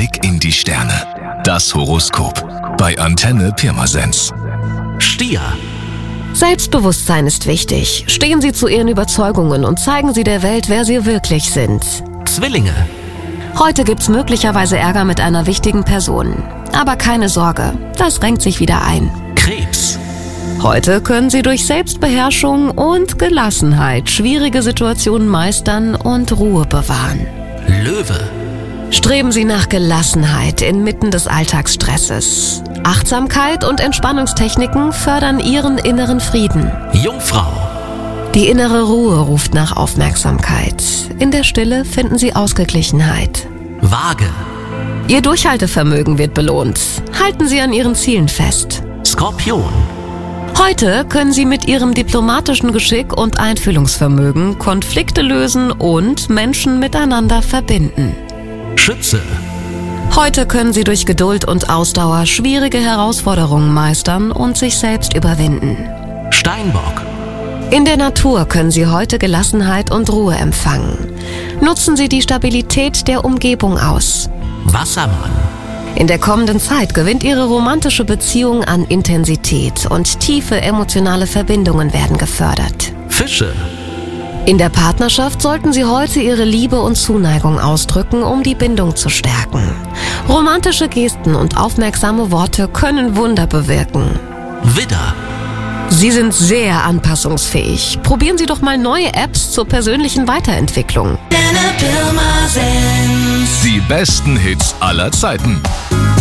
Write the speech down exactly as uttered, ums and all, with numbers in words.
Blick in die Sterne. Das Horoskop bei Antenne Pirmasens. Stier. Selbstbewusstsein ist wichtig. Stehen Sie zu Ihren Überzeugungen und zeigen Sie der Welt, wer Sie wirklich sind. Zwillinge. Heute gibt's möglicherweise Ärger mit einer wichtigen Person. Aber keine Sorge, das renkt sich wieder ein. Krebs. Heute können Sie durch Selbstbeherrschung und Gelassenheit schwierige Situationen meistern und Ruhe bewahren. Löwe. Streben Sie nach Gelassenheit inmitten des Alltagsstresses. Achtsamkeit und Entspannungstechniken fördern Ihren inneren Frieden. Jungfrau. Die innere Ruhe ruft nach Aufmerksamkeit. In der Stille finden Sie Ausgeglichenheit. Waage. Ihr Durchhaltevermögen wird belohnt. Halten Sie an Ihren Zielen fest. Skorpion. Heute können Sie mit Ihrem diplomatischen Geschick und Einfühlungsvermögen Konflikte lösen und Menschen miteinander verbinden. Schütze. Heute können Sie durch Geduld und Ausdauer schwierige Herausforderungen meistern und sich selbst überwinden. Steinbock. In der Natur können Sie heute Gelassenheit und Ruhe empfangen. Nutzen Sie die Stabilität der Umgebung aus. Wassermann. In der kommenden Zeit gewinnt Ihre romantische Beziehung an Intensität und tiefe emotionale Verbindungen werden gefördert. Fische. In der Partnerschaft sollten Sie heute Ihre Liebe und Zuneigung ausdrücken, um die Bindung zu stärken. Romantische Gesten und aufmerksame Worte können Wunder bewirken. Widder. Sie sind sehr anpassungsfähig. Probieren Sie doch mal neue Apps zur persönlichen Weiterentwicklung. Die besten Hits aller Zeiten.